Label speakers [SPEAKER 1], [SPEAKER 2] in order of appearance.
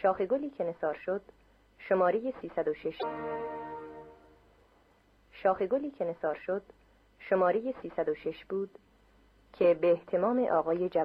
[SPEAKER 1] شاخ گلی که نثار شد شماره 306. شاخ گلی که نثار شد شماره 306 بود که به اهتمام آقای